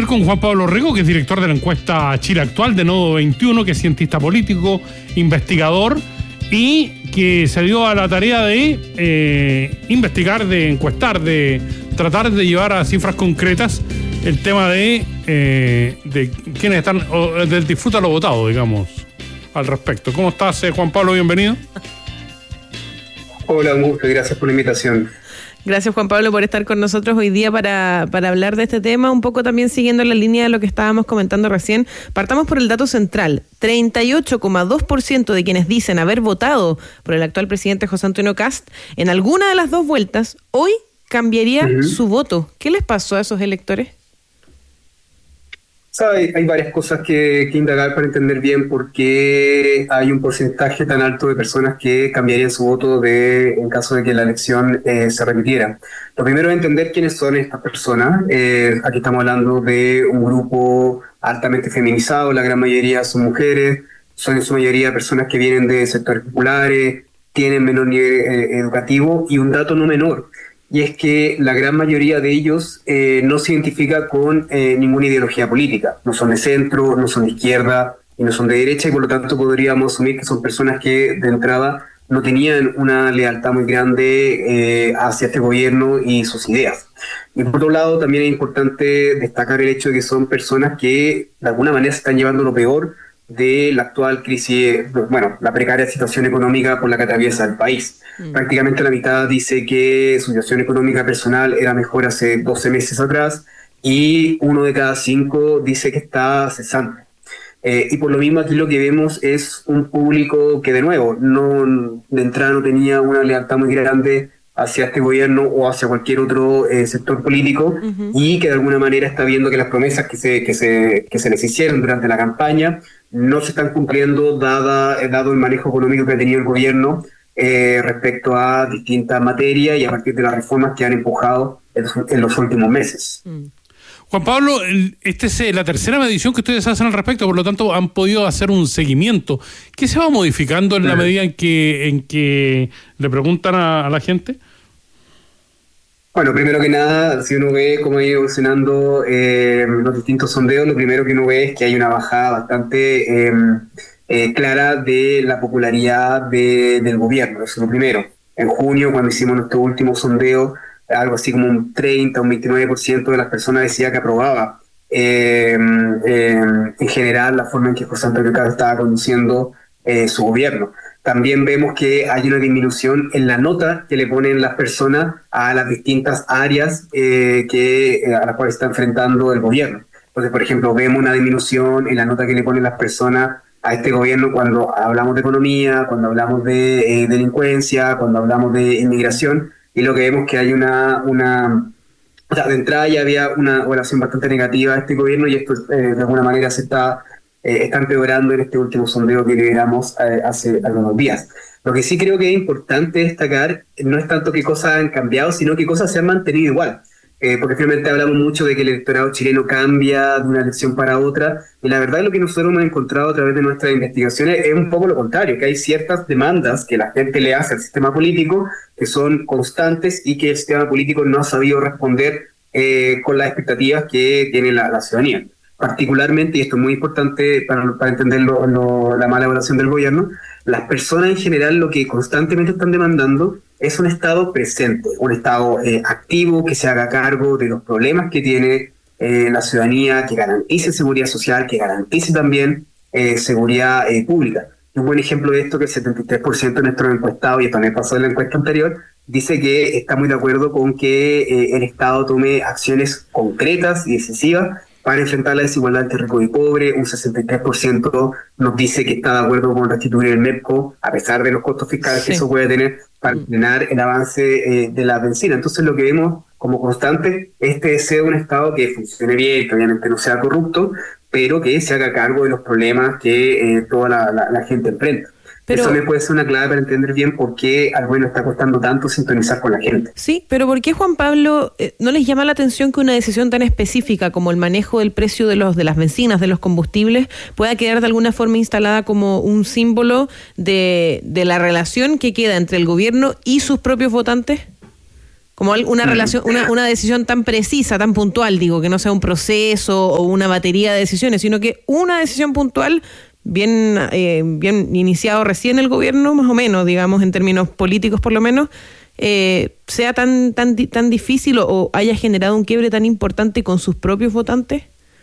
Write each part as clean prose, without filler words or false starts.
con Juan Pablo Rego, que es director de la encuesta Chile Actual de Nodo 21, que es cientista político, investigador y que se dio a la tarea de investigar, de encuestar, de tratar de llevar a cifras concretas el tema de quiénes están, o del disfruta lo votado, digamos, al respecto. ¿Cómo estás, Juan Pablo? Bienvenido. Hola, un gusto, gracias por la invitación. Gracias, Juan Pablo, por estar con nosotros hoy día para hablar de este tema, un poco también siguiendo la línea de lo que estábamos comentando recién. Partamos por el dato central. 38,2% de quienes dicen haber votado por el actual presidente José Antonio Kast en alguna de las dos vueltas, hoy cambiaría su voto. ¿Qué les pasó a esos electores? Hay varias cosas que indagar para entender bien por qué hay un porcentaje tan alto de personas que cambiarían su voto en caso de que la elección se repitiera. Lo primero es entender quiénes son estas personas. Aquí estamos hablando de un grupo altamente feminizado, la gran mayoría son mujeres, son en su mayoría personas que vienen de sectores populares, tienen menor nivel educativo, y un dato no menor, y es que la gran mayoría de ellos no se identifica con ninguna ideología política. No son de centro, no son de izquierda y no son de derecha, y por lo tanto podríamos asumir que son personas que de entrada no tenían una lealtad muy grande hacia este gobierno y sus ideas. Y por otro lado, también es importante destacar el hecho de que son personas que de alguna manera se están llevando lo peor de la actual crisis, la precaria situación económica por la que atraviesa el país. Prácticamente la mitad dice que su situación económica personal era mejor hace 12 meses atrás, y 1 de cada 5 dice que está cesante. Y por lo mismo aquí lo que vemos es un público que de nuevo de entrada no tenía una lealtad muy grande hacia este gobierno o hacia cualquier otro sector político, y que de alguna manera está viendo que las promesas que se les hicieron durante la campaña no se están cumpliendo dado el manejo económico que ha tenido el gobierno respecto a distintas materias y a partir de las reformas que han empujado en los últimos meses. Juan Pablo, esta es la tercera medición que ustedes hacen al respecto, por lo tanto han podido hacer un seguimiento. ¿Qué se va modificando en la medida en que le preguntan a la gente? Bueno, primero que nada, si uno ve cómo ha ido evolucionando los distintos sondeos, lo primero que uno ve es que hay una bajada bastante clara de la popularidad del gobierno. Eso es lo primero. En junio, cuando hicimos nuestro último sondeo, algo así como un 30 o un 29% de las personas decía que aprobaba en general la forma en que José Antonio Kast estaba conduciendo su gobierno. También vemos que hay una disminución en la nota que le ponen las personas a las distintas áreas a las cuales está enfrentando el gobierno. Entonces, por ejemplo, vemos una disminución en la nota que le ponen las personas a este gobierno cuando hablamos de economía, cuando hablamos de delincuencia, cuando hablamos de inmigración, y lo que vemos es que hay o sea, de entrada ya había una relación bastante negativa a este gobierno, y esto de alguna manera se está empeorando en este último sondeo que liberamos hace algunos días. Lo que sí creo que es importante destacar no es tanto qué cosas han cambiado, sino qué cosas se han mantenido igual. Porque finalmente hablamos mucho de que el electorado chileno cambia de una elección para otra, y la verdad lo que nosotros hemos encontrado a través de nuestras investigaciones es un poco lo contrario, que hay ciertas demandas que la gente le hace al sistema político que son constantes y que el sistema político no ha sabido responder con las expectativas que tiene la ciudadanía. Particularmente, y esto es muy importante para entender la mala evaluación del gobierno, las personas en general lo que constantemente están demandando es un Estado presente, un Estado activo, que se haga cargo de los problemas que tiene la ciudadanía, que garantice seguridad social, que garantice también seguridad pública. Un buen ejemplo de esto que el 73% de nuestros encuestados, y también pasó en la encuesta anterior, dice que está muy de acuerdo con que el Estado tome acciones concretas y decisivas para enfrentar la desigualdad entre rico y pobre. Un 63% nos dice que está de acuerdo con restituir el MEPCO, a pesar de los costos fiscales que eso puede tener, para frenar el avance de la benzina. Entonces lo que vemos como constante es este deseo de un Estado que funcione bien, que obviamente no sea corrupto, pero que se haga cargo de los problemas que toda la gente enfrenta. Pero eso me puede ser una clave para entender bien por qué al gobierno está costando tanto sintonizar con la gente. Sí, pero ¿por qué, Juan Pablo, no les llama la atención que una decisión tan específica como el manejo del precio de las bencinas, de los combustibles, pueda quedar de alguna forma instalada como un símbolo de la relación que queda entre el gobierno y sus propios votantes? como una relación, una decisión tan precisa, tan puntual, digo, que no sea un proceso o una batería de decisiones, sino que una decisión puntual bien iniciado recién el gobierno, más o menos, digamos, en términos políticos por lo menos, sea tan difícil o haya generado un quiebre tan importante con sus propios votantes?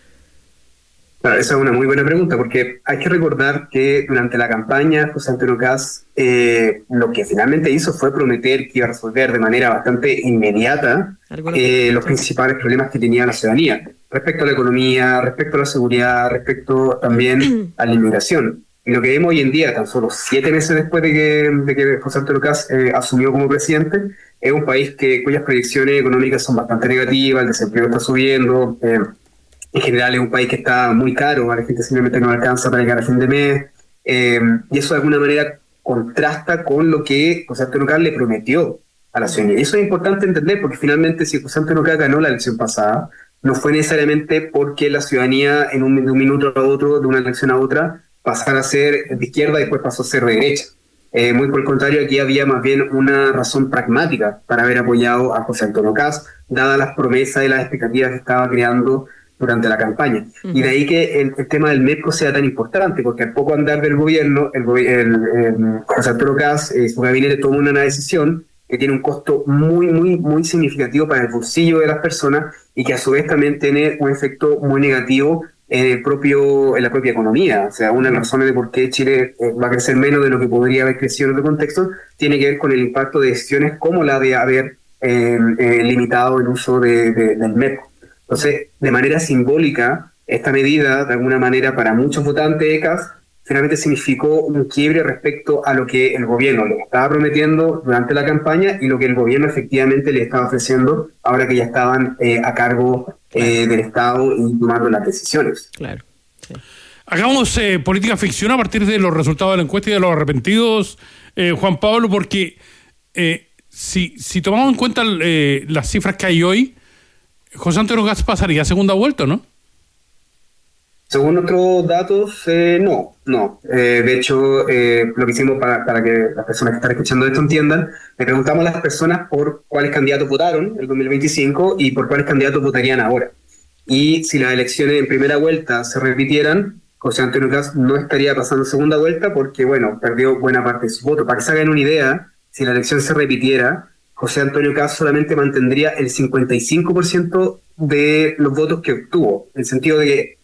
Claro, esa es una muy buena pregunta, porque hay que recordar que durante la campaña José Antonio Kast lo que finalmente hizo fue prometer que iba a resolver de manera bastante inmediata los principales problemas que tenía la ciudadanía, respecto a la economía, respecto a la seguridad, respecto también a la inmigración. Y lo que vemos hoy en día, tan solo 7 meses después de que José Antonio Kast asumió como presidente, es un país cuyas proyecciones económicas son bastante negativas, el desempleo está subiendo, en general es un país que está muy caro, a la gente simplemente no alcanza para llegar a fin de mes, y eso de alguna manera contrasta con lo que José Antonio Kast le prometió a la ciudadanía. Y eso es importante entender, porque finalmente si José Antonio Kast ganó la elección pasada, no fue necesariamente porque la ciudadanía de un minuto a otro, de una elección a otra, pasara a ser de izquierda y después pasó a ser de derecha. Muy por el contrario, aquí había más bien una razón pragmática para haber apoyado a José Antonio Kast, dadas las promesas y las expectativas que estaba creando durante la campaña. Uh-huh. Y de ahí que el tema del MEPCO sea tan importante, porque al poco andar del gobierno, José Antonio Kast, su gabinete tomó una decisión que tiene un costo muy significativo para el bolsillo de las personas y que a su vez también tiene un efecto muy negativo en la propia economía. O sea, una de las razones de por qué Chile va a crecer menos de lo que podría haber crecido en otro contexto tiene que ver con el impacto de decisiones como la de haber limitado el uso del MEPCO. Entonces, de manera simbólica, esta medida, de alguna manera, para muchos votantes de Kast, finalmente significó un quiebre respecto a lo que el gobierno le estaba prometiendo durante la campaña y lo que el gobierno efectivamente le estaba ofreciendo ahora que ya estaban a cargo del Estado y tomando las decisiones. Claro. Sí. Hagamos política ficción a partir de los resultados de la encuesta y de los arrepentidos, Juan Pablo, porque si tomamos en cuenta las cifras que hay hoy, José Antonio Kast pasaría a segunda vuelta, ¿no? Según otros datos, no. De hecho, lo que hicimos para que las personas que están escuchando esto entiendan, le preguntamos a las personas por cuáles candidatos votaron en el 2025 y por cuáles candidatos votarían ahora. Y si las elecciones en primera vuelta se repitieran, José Antonio Kast no estaría pasando segunda vuelta porque, bueno, perdió buena parte de su voto. Para que se hagan una idea, si la elección se repitiera, José Antonio Kast solamente mantendría el 55% de los votos que obtuvo, en el sentido de que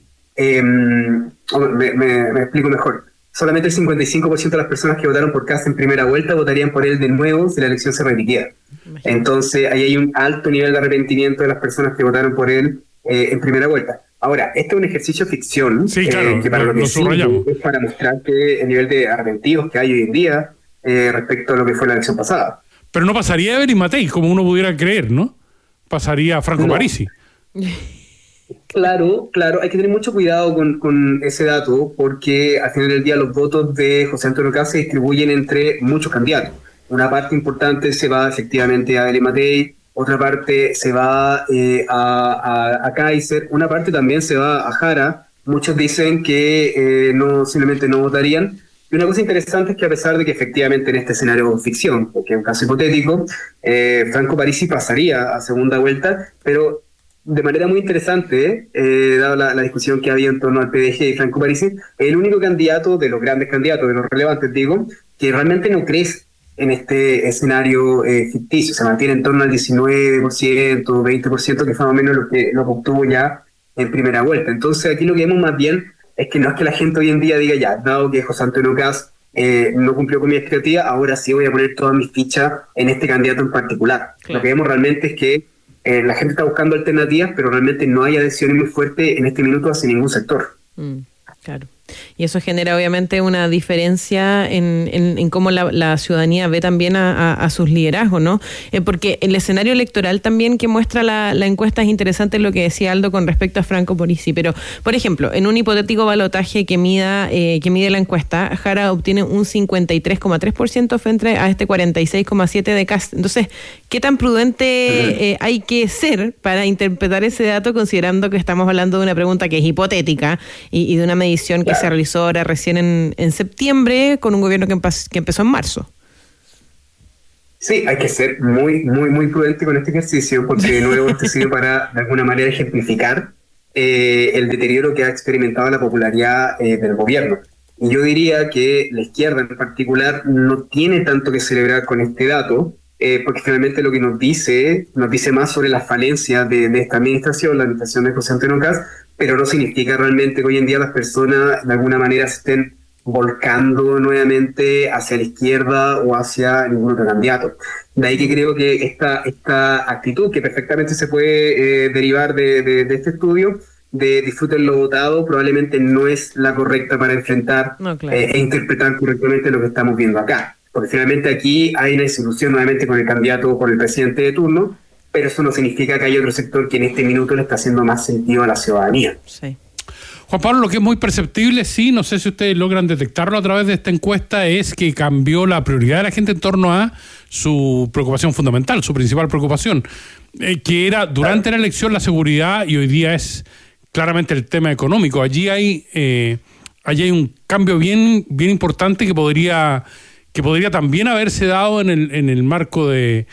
me explico mejor. Solamente el 55% de las personas que votaron por Kast en primera vuelta votarían por él de nuevo si la elección se repitiera. Entonces ahí hay un alto nivel de arrepentimiento de las personas que votaron por él en primera vuelta. Ahora, este es un ejercicio ficción, sí, claro, que para lo que sí es para mostrar que el nivel de arrepentidos que hay hoy en día respecto a lo que fue la elección pasada. Pero no pasaría a Evelyn Matei, como uno pudiera creer, ¿no? Pasaría a Franco Parisi. Claro, hay que tener mucho cuidado con ese dato, porque al final del día los votos de José Antonio Kast se distribuyen entre muchos candidatos. Una parte importante se va efectivamente a Evelyn Matei, otra parte se va a Kaiser, una parte también se va a Jara. Muchos dicen que simplemente no votarían. Y una cosa interesante es que a pesar de que efectivamente en este escenario ficción, porque es un caso hipotético, Franco Parisi pasaría a segunda vuelta, pero de manera muy interesante, dado la discusión que había en torno al PDG y Franco Parisi, el único candidato de los grandes candidatos, de los relevantes, digo, que realmente no crece en este escenario ficticio, se mantiene en torno al 19%, 20%, que fue más o menos lo que obtuvo ya en primera vuelta. Entonces aquí lo que vemos más bien es que no es que la gente hoy en día diga ya, dado que José Antonio Kast no cumplió con mi expectativa, ahora sí voy a poner todas mis fichas en este candidato en particular. Claro. Lo que vemos realmente es que la gente está buscando alternativas, pero realmente no hay adhesiones muy fuertes en este minuto hacia ningún sector. Claro. Y eso genera obviamente una diferencia en cómo la ciudadanía ve también a sus liderazgos, ¿no? Porque el escenario electoral también que muestra la encuesta es interesante lo que decía Aldo con respecto a Franco Parisi. Pero, por ejemplo, en un hipotético balotaje que mide la encuesta, Jara obtiene un 53,3% frente a este 46,7% de Kast. Entonces, ¿qué tan prudente hay que ser para interpretar ese dato, considerando que estamos hablando de una pregunta que es hipotética y de una medición que se realizó ahora recién en septiembre con un gobierno que empezó en marzo? Sí, hay que ser muy, muy, muy prudente con este ejercicio, porque de nuevo este sirve para, de alguna manera, ejemplificar el deterioro que ha experimentado la popularidad del gobierno. Y yo diría que la izquierda en particular no tiene tanto que celebrar con este dato, porque finalmente lo que nos dice más sobre las falencias de esta administración, la administración de José Antonio Kast, pero no significa realmente que hoy en día las personas de alguna manera se estén volcando nuevamente hacia la izquierda o hacia ningún otro candidato. De ahí que creo que esta actitud, que perfectamente se puede derivar de este estudio, de disfruten lo votado, probablemente no es la correcta para enfrentar e interpretar correctamente lo que estamos viendo acá. Porque finalmente aquí hay una desilusión nuevamente con el candidato, con el presidente de turno, pero eso no significa que haya otro sector que en este minuto le está haciendo más sentido a la ciudadanía. Sí. Juan Pablo, lo que es muy perceptible, sí, no sé si ustedes logran detectarlo a través de esta encuesta, es que cambió la prioridad de la gente en torno a su preocupación fundamental, su principal preocupación, que era durante la elección la seguridad y hoy día es claramente el tema económico. Allí hay un cambio bien importante que podría también haberse dado en el marco de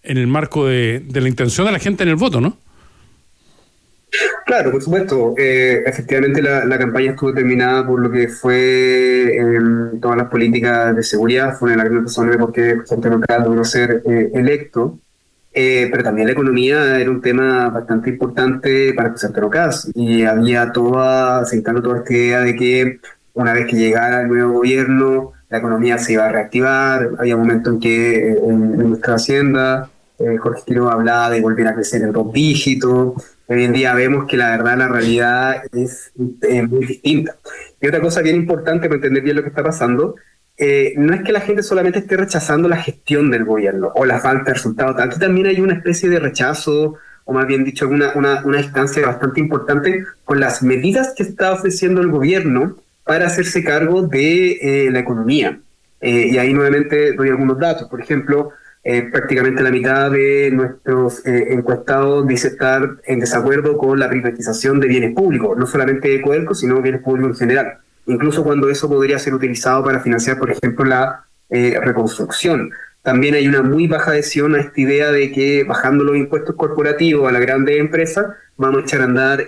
la intención de la gente en el voto, ¿no? Claro, por supuesto. Efectivamente la campaña estuvo determinada por lo que fue todas las políticas de seguridad. Fue una de las grandes razones por qué José Antonio Kast logró ser electo. Pero también la economía era un tema bastante importante para José Antonio Kast. Y había sentando toda esta idea de que una vez que llegara el nuevo gobierno, la economía se iba a reactivar. Había momentos en que en nuestra Hacienda, Jorge Quiroga hablaba de volver a crecer en 2 dígitos. Hoy en día vemos que la verdad, la realidad es muy distinta. Y otra cosa bien importante para entender bien lo que está pasando, no es que la gente solamente esté rechazando la gestión del gobierno o la falta de resultados. Aquí también hay una especie de rechazo, o más bien dicho, una distancia bastante importante con las medidas que está ofreciendo el gobierno para hacerse cargo de la economía. Y ahí nuevamente doy algunos datos. Por ejemplo, prácticamente la mitad de nuestros encuestados dice estar en desacuerdo con la privatización de bienes públicos, no solamente de Codelco, sino bienes públicos en general, incluso cuando eso podría ser utilizado para financiar, por ejemplo, la reconstrucción. También hay una muy baja adhesión a esta idea de que bajando los impuestos corporativos a las grandes empresas vamos a echar a andar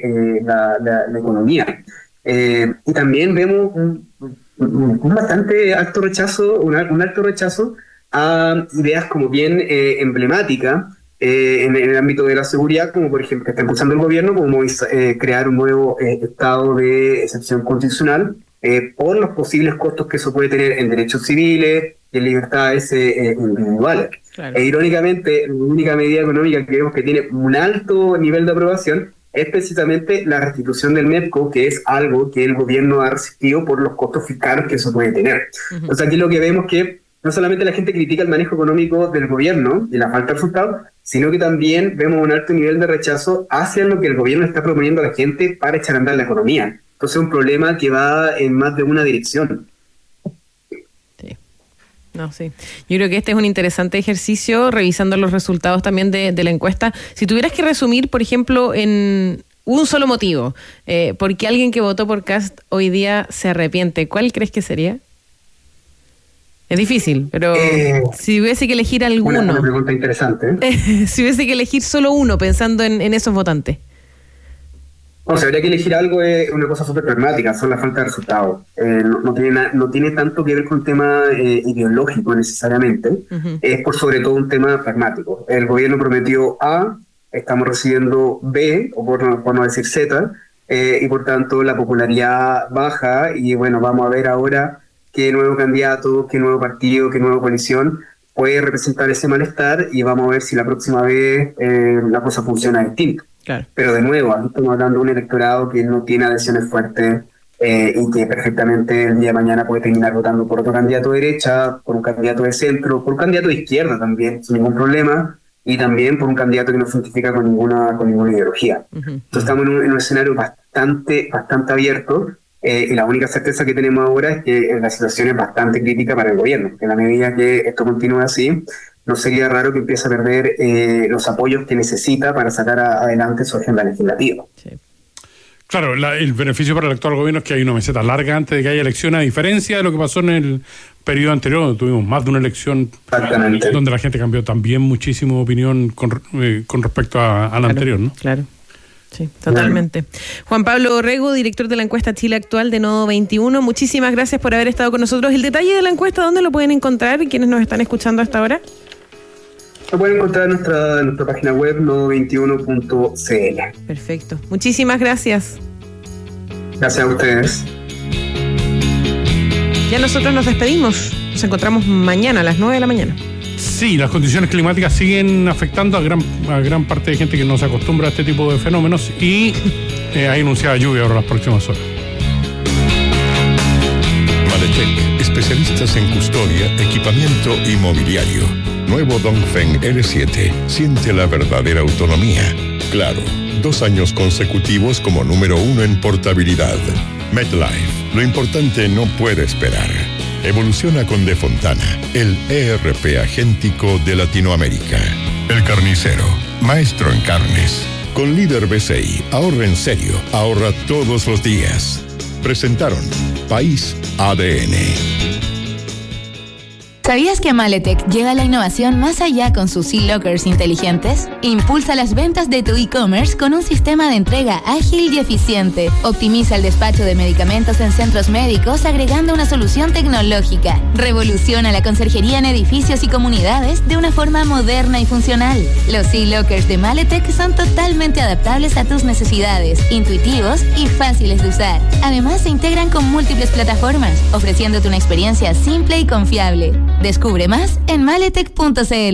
la economía. Y también vemos un bastante alto rechazo, un alto rechazo a ideas como bien emblemáticas en el ámbito de la seguridad, como por ejemplo que está impulsando el gobierno, como crear un nuevo estado de excepción constitucional por los posibles costos que eso puede tener en derechos civiles y en libertades individuales. Claro. Irónicamente, la única medida económica que vemos que tiene un alto nivel de aprobación es precisamente la restitución del MEPCO, que es algo que el gobierno ha resistido por los costos fiscales que eso puede tener. Uh-huh. O sea, aquí lo que vemos que no solamente la gente critica el manejo económico del gobierno y la falta de resultados, sino que también vemos un alto nivel de rechazo hacia lo que el gobierno está proponiendo a la gente para echar a andar la economía. Entonces es un problema que va en más de una dirección. Sí. No, sí. Yo creo que este es un interesante ejercicio, revisando los resultados también de la encuesta. Si tuvieras que resumir, por ejemplo, en un solo motivo, por qué alguien que votó por Kast hoy día se arrepiente, ¿cuál crees que sería? Es difícil, pero si hubiese que elegir alguno. Una pregunta interesante. Si hubiese que elegir solo uno, pensando en esos votantes. O sea, habría que elegir algo, una cosa súper pragmática, son la falta de resultados. No tiene tanto que ver con un tema ideológico necesariamente, uh-huh. Es por sobre todo un tema pragmático. El gobierno prometió A, estamos recibiendo B, o por no decir Z, y por tanto la popularidad baja, y bueno, vamos a ver ahora qué nuevo candidato, qué nuevo partido, qué nueva coalición puede representar ese malestar, y vamos a ver si la próxima vez la cosa funciona distinto. Claro. Pero de nuevo, aquí estamos hablando de un electorado que no tiene adhesiones fuertes y que perfectamente el día de mañana puede terminar votando por otro candidato de derecha, por un candidato de centro, por un candidato de izquierda también, sin ningún problema, y también por un candidato que no se identifica con ninguna ideología. Uh-huh. Entonces estamos en un escenario bastante abierto. Y la única certeza que tenemos ahora es que la situación es bastante crítica para el gobierno. En la medida que esto continúe así, no sería raro que empiece a perder los apoyos que necesita para sacar adelante su agenda legislativa. Sí. Claro, el beneficio para el actual gobierno es que hay una meseta larga antes de que haya elecciones, a diferencia de lo que pasó en el periodo anterior, donde tuvimos más de una elección donde la gente cambió también muchísimo opinión con respecto a la anterior, ¿no? Claro. Sí, totalmente. Juan Pablo Orrego, director de la encuesta Chile Actual de Nodo 21, muchísimas gracias por haber estado con nosotros. El detalle de la encuesta, ¿dónde lo pueden encontrar? ¿Quiénes nos están escuchando hasta ahora? Lo pueden encontrar en nuestra página web, nodo21.cl. Perfecto. Muchísimas gracias. Gracias a ustedes. Ya nosotros nos despedimos. Nos encontramos mañana a las 9 de la mañana. Sí, las condiciones climáticas siguen afectando a gran parte de gente que no se acostumbra a este tipo de fenómenos y hay anunciada lluvia ahora las próximas horas. Maletec, especialistas en custodia, equipamiento y mobiliario. Nuevo Dongfeng L7. Siente la verdadera autonomía. Claro, 2 años consecutivos como número 1 en portabilidad. MetLife. Lo importante no puede esperar. Evoluciona con De Fontana, el ERP agéntico de Latinoamérica. El Carnicero, maestro en carnes. Con Líder BCI, ahorra en serio, ahorra todos los días. Presentaron País ADN. ¿Sabías que Maletec lleva la innovación más allá con sus e-lockers inteligentes? Impulsa las ventas de tu e-commerce con un sistema de entrega ágil y eficiente. Optimiza el despacho de medicamentos en centros médicos agregando una solución tecnológica. Revoluciona la conserjería en edificios y comunidades de una forma moderna y funcional. Los e-lockers de Maletec son totalmente adaptables a tus necesidades, intuitivos y fáciles de usar. Además, se integran con múltiples plataformas, ofreciéndote una experiencia simple y confiable. Descubre más en maletec.cl.